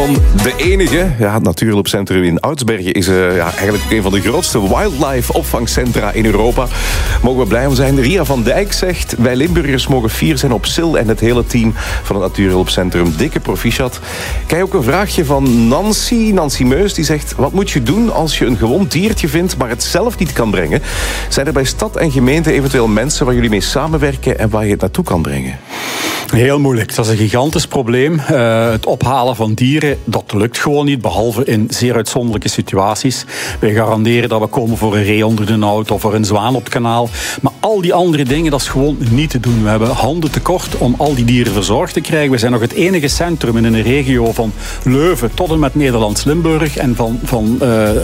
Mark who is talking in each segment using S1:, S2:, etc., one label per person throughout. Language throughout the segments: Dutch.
S1: Simon, de enige. Ja, het Natuurhulpcentrum in Oudsbergen is eigenlijk een van de grootste wildlife opvangcentra in Europa. Mogen we blij om zijn. Ria van Dijk zegt, wij Limburgers mogen fier zijn op Sil en het hele team van het Natuurhulpcentrum. Dikke proficiat. Kijk, ook een vraagje van Nancy Meus, die zegt, wat moet je doen als je een gewond diertje vindt, maar het zelf niet kan brengen? Zijn er bij stad en gemeente eventueel mensen waar jullie mee samenwerken en waar je het naartoe kan brengen?
S2: Heel moeilijk. Dat is een gigantisch probleem. Het ophalen van dieren, dat lukt gewoon niet, behalve in zeer uitzonderlijke situaties. Wij garanderen dat we komen voor een ree onder de auto of voor een zwaan op het kanaal. Maar al die andere dingen, dat is gewoon niet te doen. We hebben handen tekort om al die dieren verzorgd te krijgen. We zijn nog het enige centrum in een regio van Leuven tot en met Nederlands-Limburg en van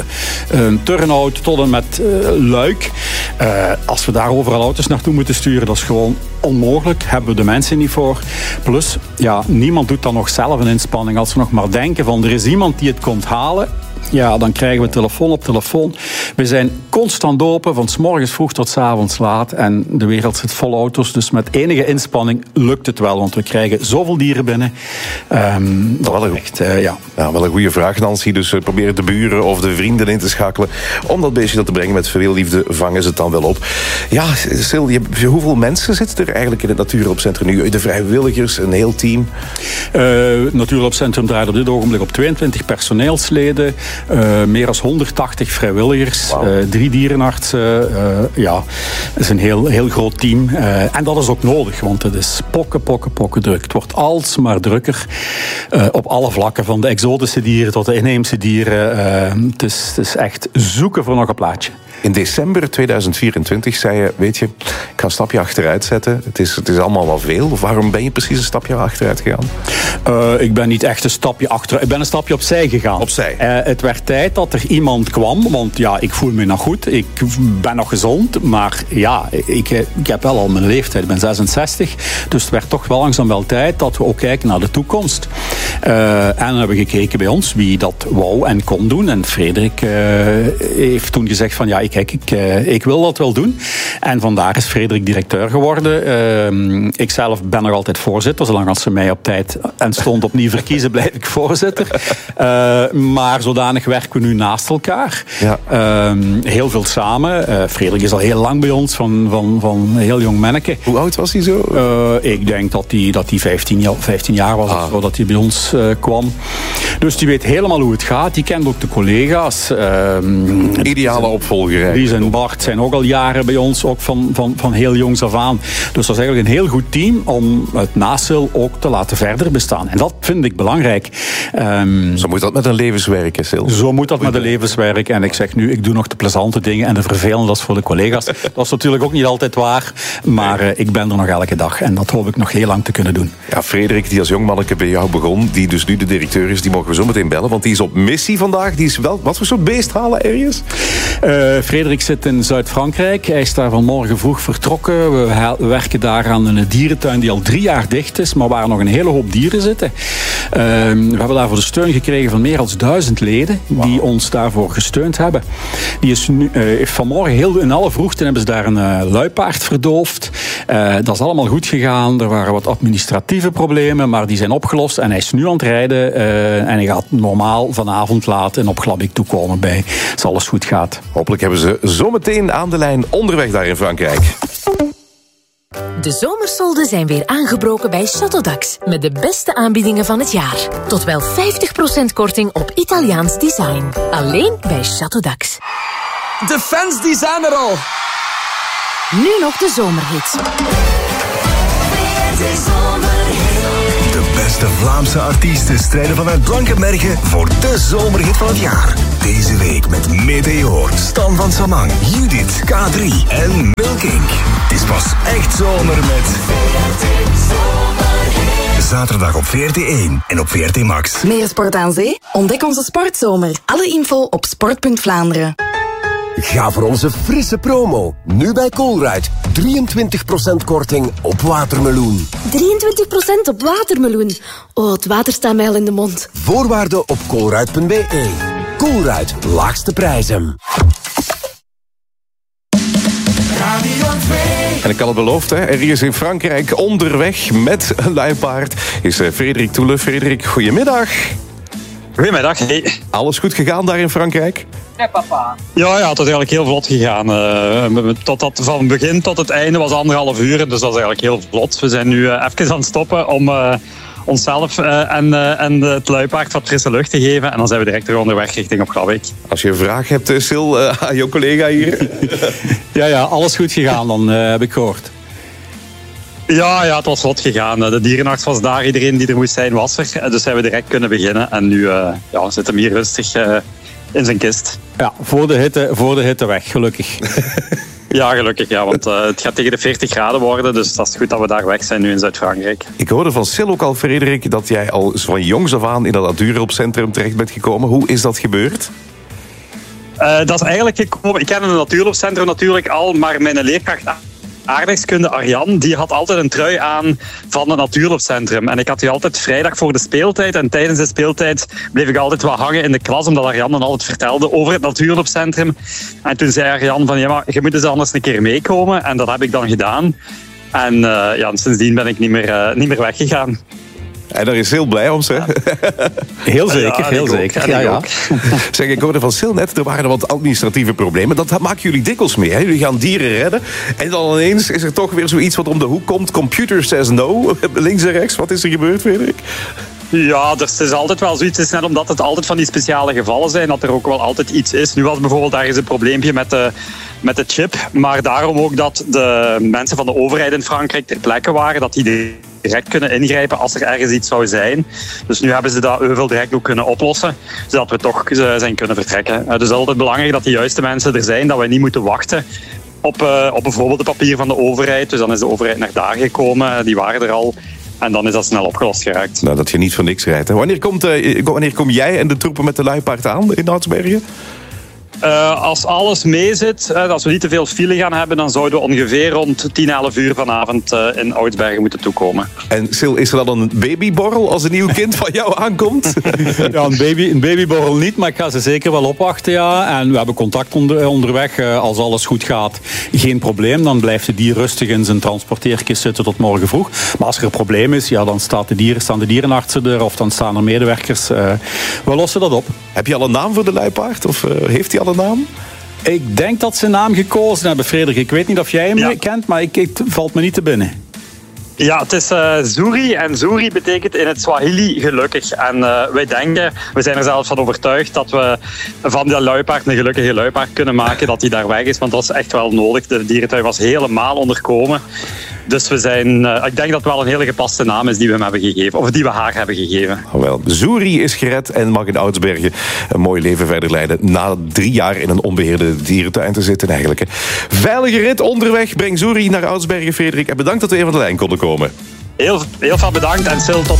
S2: Turnhout tot en met Luik. Als we daar overal auto's naartoe moeten sturen, dat is gewoon onmogelijk. Hebben we de mensen niet voor. Plus, niemand doet dan nog zelf een inspanning. Als we nog maar denken van er is iemand die het komt halen, dan krijgen we telefoon op telefoon. We zijn constant open, van 's morgens vroeg tot 's avonds laat. En de wereld zit vol auto's. Dus met enige inspanning lukt het wel. Want we krijgen zoveel dieren binnen.
S1: Wel een goede vraag, Nancy. Dus proberen de buren of de vrienden in te schakelen om dat beestje te brengen. Met veel liefde vangen ze het dan wel op. Ja, Sil, hoeveel mensen zitten er eigenlijk in het Natuurhulpcentrum nu? De vrijwilligers, een heel team?
S2: Het Natuurhulpcentrum draait op dit ogenblik op 22 personeelsleden. Meer dan 180 vrijwilligers, 3 dierenartsen. Het is een heel groot team. En dat is ook nodig, want het is pokken druk. Het wordt alsmaar drukker op alle vlakken, van de exotische dieren tot de inheemse dieren. Het is echt zoeken voor nog een plaatje.
S1: In december 2024 zei je, weet je, ik ga een stapje achteruit zetten. Het is allemaal wel veel. Of waarom ben je precies een stapje achteruit gegaan?
S2: Ik ben niet echt een stapje achteruit. Ik ben een stapje opzij gegaan.
S1: Opzij?
S2: Het werd tijd dat er iemand kwam. Want ik voel me nog goed. Ik ben nog gezond. Maar ik heb wel al mijn leeftijd. Ik ben 66. Dus het werd toch wel langzaam wel tijd dat we ook kijken naar de toekomst. En dan hebben we gekeken bij ons wie dat wou en kon doen. En Frederik heeft toen gezegd van ik wil dat wel doen. En vandaar is Frederik directeur geworden. Ik zelf ben nog altijd voorzitter. Zolang als ze mij op tijd en stond opnieuw verkiezen, blijf ik voorzitter. Maar zodanig werken we nu naast elkaar. Ja. Heel veel samen. Frederik is al heel lang bij ons, van een heel jong manneke.
S1: Hoe oud was hij zo?
S2: Ik denk dat hij 15 jaar was voordat hij bij ons kwam. Dus die weet helemaal hoe het gaat. Die kent ook de collega's.
S1: Ideale opvolger.
S2: Lies en Bart zijn ook al jaren bij ons, ook van heel jongs af aan. Dus dat is eigenlijk een heel goed team om het Sil ook te laten verder bestaan. En dat vind ik belangrijk.
S1: Zo moet dat met een levenswerk, Sil.
S2: Zo moet dat met een levenswerk. En ik zeg nu, ik doe nog de plezante dingen en de vervelende, dat is voor de collega's. Dat is natuurlijk ook niet altijd waar, maar ik ben er nog elke dag. En dat hoop ik nog heel lang te kunnen doen.
S1: Ja, Frederik, die als jong manneke bij jou begon, die dus nu de directeur is, die mogen we zo meteen bellen, want die is op missie vandaag. Die is wel, wat voor soort beest halen ergens?
S2: Frederik zit in Zuid-Frankrijk. Hij is daar vanmorgen vroeg vertrokken. We werken daar aan een dierentuin die al 3 jaar dicht is, maar waar nog een hele hoop dieren zitten. We hebben daarvoor de steun gekregen van meer dan 1000 leden die ons daarvoor gesteund hebben. Die is nu, vanmorgen in alle vroegte hebben ze daar een luipaard verdoofd. Dat is allemaal goed gegaan. Er waren wat administratieve problemen, maar die zijn opgelost. En hij is nu aan het rijden en hij gaat normaal vanavond laat en op Glabik toekomen bij als alles goed gaat.
S1: Hopelijk hebben ze zometeen aan de lijn onderweg daar in Frankrijk.
S3: De zomersolden zijn weer aangebroken bij Châteaudax. Met de beste aanbiedingen van het jaar. Tot wel 50% korting op Italiaans design. Alleen bij Châteaudax.
S4: De fans die zijn er al.
S3: Nu nog de zomerhits.
S5: De beste Vlaamse artiesten strijden vanuit Blankenberge voor de zomerhit van het jaar. Deze week met Meteor, Stan van Samang, Judith, K3 en Milking. Het is pas echt zomer met zaterdag op VRT1 en op VRT Max.
S6: Meer sport aan zee? Ontdek onze sportzomer. Alle info op sport.Vlaanderen.
S7: Ga voor onze frisse promo. Nu bij Colruyt. 23% korting op watermeloen.
S8: 23% op watermeloen. Oh, het water staat mij al in de mond.
S7: Voorwaarden op colruyt.be. Colruyt, laagste prijzen.
S1: En ik had het beloofd, hè. Er is in Frankrijk onderweg met een luipaard is Frederik Toele. Frederik, goedemiddag.
S9: Goedemiddag. Hey.
S1: Alles goed gegaan daar in Frankrijk?
S9: Ja, papa. Ja, het is eigenlijk heel vlot gegaan. Van begin tot het einde was 1,5 uur, dus dat is eigenlijk heel vlot. We zijn nu even aan het stoppen om onszelf en het luipaard wat frisse lucht te geven. En dan zijn we direct weer onderweg richting op Glabbeek.
S1: Als je een vraag hebt, Sil, aan jouw collega hier.
S2: Ja, alles goed gegaan dan, heb ik gehoord.
S9: Ja, het was vlot gegaan. De dierenarts was daar, iedereen die er moest zijn was er. Dus zijn we direct kunnen beginnen. En nu zit hem hier rustig in zijn kist.
S2: Ja, voor de hitte weg, gelukkig.
S9: Ja, gelukkig, want het gaat tegen de 40 graden worden. Dus dat is goed dat we daar weg zijn nu in Zuid-Frankrijk.
S1: Ik hoorde van Sil ook al, Frederik, dat jij al van jongs af aan in dat natuurhulpcentrum terecht bent gekomen. Hoe is dat gebeurd?
S9: Dat is eigenlijk gekomen. Ik ken een natuurhulpcentrum natuurlijk al, maar mijn leerkracht aardrijkskunde Arjan, die had altijd een trui aan van het natuurhulpcentrum. En ik had die altijd vrijdag voor de speeltijd. En tijdens de speeltijd bleef ik altijd wat hangen in de klas, omdat Arjan dan altijd vertelde over het natuurhulpcentrum. En toen zei Arjan van, ja, maar je moet eens anders een keer meekomen. En dat heb ik dan gedaan. En sindsdien ben ik niet meer weggegaan.
S1: En daar is heel blij om, hè?
S2: Heel zeker, heel zeker. Ja.
S1: Zeg, ik hoorde van Sil net, er waren wat administratieve problemen. Dat maken jullie dikwijls mee, hè? Jullie gaan dieren redden. En dan ineens is er toch weer zoiets wat om de hoek komt. Computer says no, links en rechts. Wat is er gebeurd, Frederik?
S9: Ja, er is altijd wel zoiets. Het is net omdat het altijd van die speciale gevallen zijn, dat er ook wel altijd iets is. Nu was bijvoorbeeld ergens een probleempje met de chip. Maar daarom ook dat de mensen van de overheid in Frankrijk ter plekke waren, dat die direct kunnen ingrijpen als er ergens iets zou zijn. Dus nu hebben ze dat heel direct ook kunnen oplossen, zodat we toch zijn kunnen vertrekken. Dus het is altijd belangrijk dat de juiste mensen er zijn, dat we niet moeten wachten op bijvoorbeeld het papier van de overheid. Dus dan is de overheid naar daar gekomen, die waren er al. En dan is dat snel opgelost geraakt.
S1: Nou, dat je niet voor niks rijdt. Hè? Wanneer kom jij en de troepen met de luipaard aan in Oudsbergen?
S9: Als alles meezit, als we niet te veel file gaan hebben, dan zouden we ongeveer rond 10, 11 uur vanavond in Oudsbergen moeten toekomen.
S1: En Sil, is er dan een babyborrel als een nieuw kind van jou aankomt?
S2: Ja, een babyborrel niet, maar ik ga ze zeker wel opwachten, ja. En we hebben contact onderweg. Als alles goed gaat, geen probleem. Dan blijft de dier rustig in zijn transporteerkist zitten tot morgen vroeg. Maar als er een probleem is, ja, dan staan de dierenartsen er of dan staan er medewerkers. We lossen dat op.
S1: Heb je al een naam voor de luipaard? Of heeft hij al een naam?
S2: Ik denk dat ze een naam gekozen hebben, Frederik. Ik weet niet of jij hem kent, maar het valt me niet te binnen.
S9: Ja, het is Zuri. En Zuri betekent in het Swahili gelukkig. En we zijn er zelfs van overtuigd dat we van die luipaard een gelukkige luipaard kunnen maken, dat hij daar weg is. Want dat was echt wel nodig. De dierentuin was helemaal onderkomen. Dus ik denk dat het wel een hele gepaste naam is die we hem hebben gegeven. Of die we haar hebben gegeven.
S1: Wel, Zuri is gered en mag in Oudsbergen een mooi leven verder leiden. Na 3 jaar in een onbeheerde dierentuin te zitten eigenlijk. Veilige rit onderweg. Breng Zuri naar Oudsbergen, Frederik. En bedankt dat we even van de lijn konden komen.
S9: Heel veel bedankt en Sil, tot